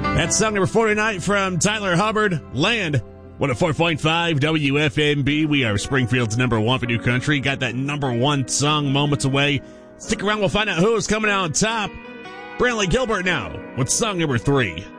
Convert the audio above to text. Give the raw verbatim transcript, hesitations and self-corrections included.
That's song number forty-nine from Tyler Hubbard, Land. one oh four point five W F M B. We are Springfield's number one for new country. Got that number one song moments away. Stick around, we'll find out who's coming out on top. Brantley Gilbert now with song number three.